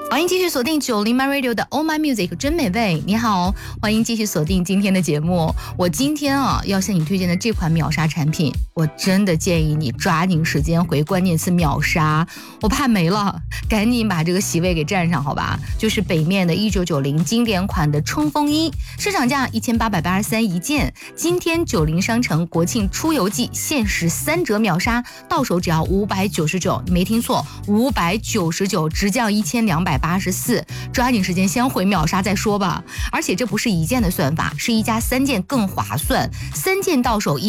欢迎继续锁定90 My Radio 的 Oh My Music 真美味。你好，欢迎继续锁定今天的节目。我今天要向你推荐的这款秒杀产品，我真的建议你抓紧时间回关键词秒杀，我怕没了，赶紧把这个席位给占上，好吧？就是北面的1990经典款的冲锋衣，市场价1883一件，今天90商城国庆出游季限时3折秒杀，到手只要599，你没听错，599，直降1284，抓紧时间先回秒杀再说吧。而且这不是一件的算法，是一加3件更划算，3件到手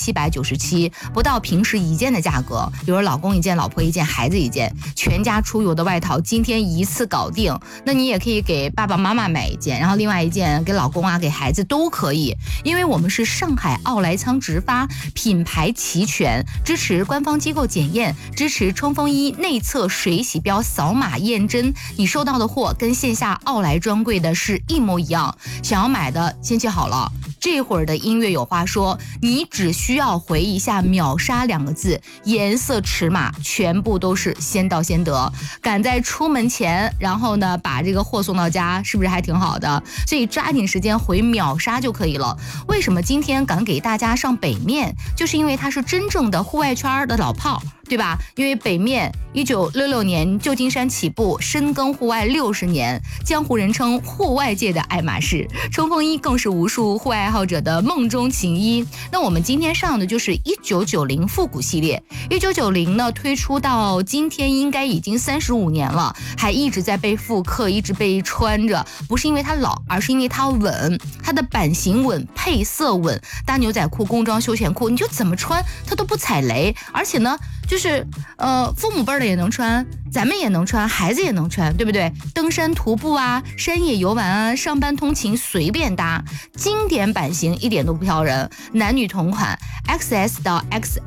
1797，不到平时一件的价格。比如老公一件，老婆一件，孩子一件，全家出游的外套今天一次搞定。那你也可以给爸爸妈妈买一件，然后另外一件给老公啊，给孩子都可以。因为我们是上海奥莱仓直发，品牌齐全，支持官方机构检验，支持冲锋衣内侧水洗标扫码验真，你收到的货跟线下奥莱专柜的是一模一样。想要买的先记好了，这会儿的音乐有话说，你只需要回一下秒杀2个字，颜色尺码全部都是先到先得，赶在出门前，然后呢把这个货送到家，是不是还挺好的？所以抓紧时间回秒杀就可以了。为什么今天敢给大家上北面，就是因为它是真正的户外圈的老炮，对吧？因为北面1966年旧金山起步，深耕户外60年，江湖人称户外界的爱马仕，冲锋衣更是无数户外爱好者的梦中情衣。那我们今天上的就是1990复古系列，1990呢推出到今天应该已经35年了，还一直在被复刻，一直被穿着，不是因为它老，而是因为它稳，它的版型稳，配色稳，大牛仔裤、工装休闲裤，你就怎么穿它都不踩雷，而且呢就是父母辈的也能穿，咱们也能穿，孩子也能穿，对不对？登山徒步啊，山野游玩啊，上班通勤随便搭，经典版型一点都不挑人，男女同款 XS 到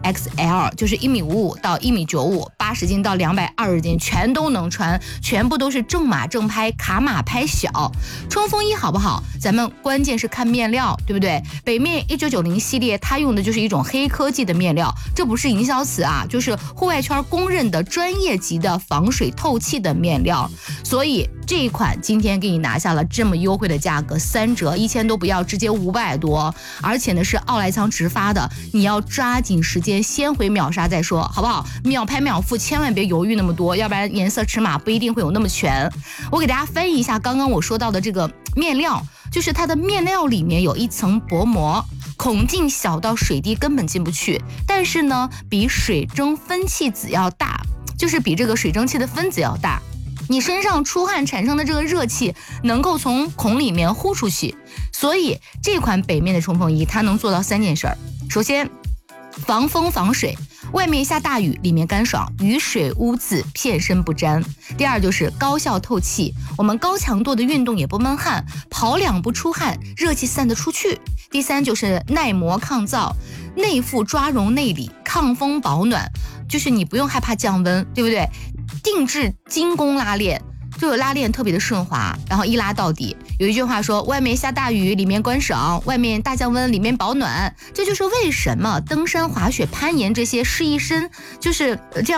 XXL， 就是1.55米到1.95米，80斤到220斤全都能穿，全部都是正码正拍，卡码拍小。冲锋衣好不好？咱们关键是看面料，对不对？北面1990系列它用的就是一种黑科技的面料，这不是营销词啊，就是户外圈公认的专业级的防水透气的面料。所以这一款今天给你拿下了这么优惠的价格，3折，1000都不要，直接500多，而且呢是奥莱仓直发的，你要抓紧时间先回秒杀再说，好不好？秒拍秒付，千万别犹豫那么多，要不然颜色尺码不一定会有那么全。我给大家翻译一下刚刚我说到的这个面料，就是它的面料里面有一层薄膜，孔径小到水滴根本进不去，但是呢比水蒸分气子要大，就是比这个水蒸气的分子要大，你身上出汗产生的这个热气能够从孔里面呼出去。所以这款北面的冲锋衣它能做到3件事儿。首先防风防水，外面下大雨里面干爽，雨水污渍片身不沾。第二就是高效透气，我们高强度的运动也不闷汗，跑2步出汗，热气散得出去。第三就是耐磨抗燥，内附抓绒内里，抗风保暖，就是你不用害怕降温，对不对？定制精工拉链，这个拉链特别的顺滑，然后一拉到底。有一句话说，外面下大雨里面干爽，外面大降温里面保暖，这就是为什么登山滑雪攀岩这些试一身就是这样